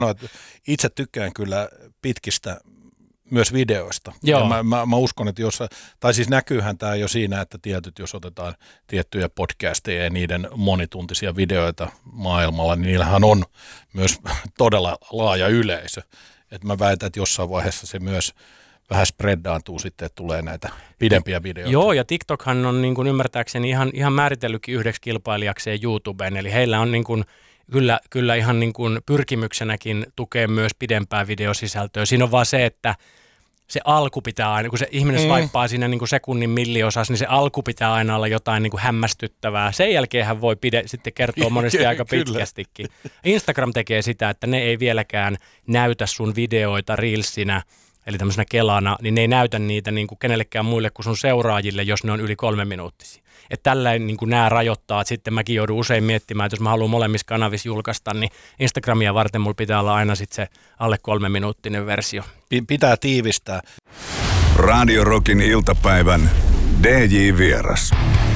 No, itse tykkään kyllä pitkistä myös videoista. Joo. Ja mä uskon, että tai siis näkyyhän tämä jo siinä, että jos otetaan tiettyjä podcasteja ja niiden monituntisia videoita maailmalla, niin niillähän on myös todella laaja yleisö. Et mä väitän, että jossain vaiheessa se myös vähän spreadaantuu sitten, että tulee näitä pidempiä videoita. Joo, ja TikTokhan on niin kuin ymmärtääkseni ihan määritellytkin yhdeksi kilpailijakseen YouTubeen, eli heillä on niin kuin kyllä ihan niin kuin pyrkimyksenäkin tukea myös pidempää videosisältöä. Siinä on vaan se, että se alku pitää aina, kun se ihminen swipaa siinä niin kuin sekunnin milliosas, niin se alku pitää aina olla jotain niin kuin hämmästyttävää. Sen jälkeen hän voi sitten kertoa monesti aika pitkästikin. Instagram tekee sitä, että ne ei vieläkään näytä sun videoita reelsinä, eli tämmöisenä kelana, niin ne ei näytä niitä niin kuin kenellekään muille kuin sun seuraajille, jos ne on yli 3 minuuttisia. Että tällainen niin kuin nämä rajoittaa, että sitten mäkin joudun usein miettimään, että jos mä haluan molemmissa kanavissa julkaista, niin Instagramia varten mulla pitää olla aina sitten se alle 3 minuuttinen versio. Pitää tiivistää. Radio Rockin iltapäivän DJ-vieras.